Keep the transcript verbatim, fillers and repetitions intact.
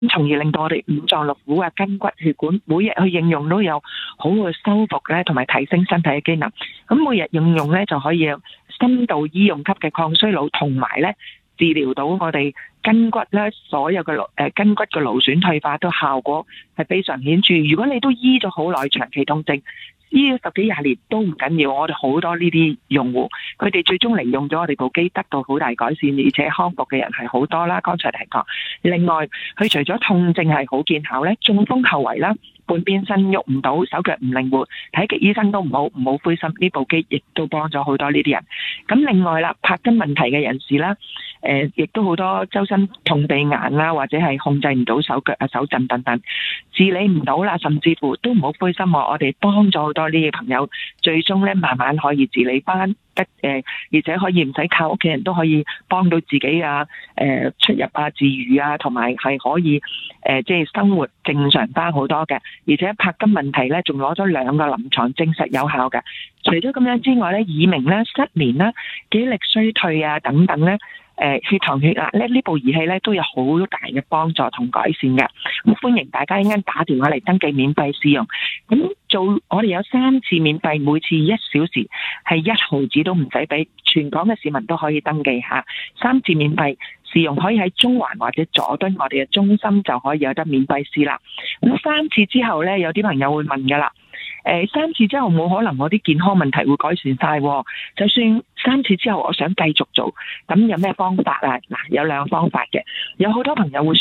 從而令到我哋五臟六腑啊、筋骨血管每日去應用都有好嘅修復咧，同埋提升身體嘅機能。咁每日應用咧就可以有深度醫用級嘅抗衰老，同埋咧治療到我哋筋骨咧所有嘅勞誒筋骨嘅勞損退化，都效果係非常顯著。如果你都醫咗好耐長期痛症，醫咗十幾廿年都唔緊要，我哋好多呢啲用戶，佢哋最終利用咗我哋部機，得到好大改善，而且康復嘅人係好多啦。剛才提過，另外佢除咗痛症係好見效咧，中風後遺啦，半邊身喐唔到，手腳唔靈活，睇極醫生都唔好，唔好灰心，呢部機亦都幫咗好多呢啲人。咁另外啦，柏筋問題嘅人士啦，誒、呃，亦都好多周身痛地硬啦，或者係控制唔到手腳啊、手震等等，治理唔到啦，甚至乎都唔好灰心喎。我哋幫咗好多呢啲朋友，最終咧慢慢可以治理翻得誒，而且可以唔使靠屋企人都可以幫到自己啊，誒、呃、出入啊、自愈啊，同埋係可以誒、呃、即係生活正常翻好多嘅。而且柏筋問題咧，仲攞咗兩個臨床證實有效嘅。除咗咁樣之外咧，耳鳴啦、失眠啦、記憶力衰退啊等等咧，誒、呃、血糖血壓咧，呢部儀器咧都有好大嘅幫助同改善嘅。咁歡迎大家一陣打電話嚟登記免費試用。咁做我哋有三次免費，每次一小時係一毫子都唔使俾，全港嘅市民都可以登記下。三次免費試用，可以喺中環或者佐敦我哋嘅中心就可以有得免費試啦。咁三次之後呢，有啲朋友會問噶啦，誒，三次之後冇可能我啲健康問題會改善晒，就算三次之後我想繼續做，咁有咩方法啊？嗱，有兩個方法嘅，有好多朋友會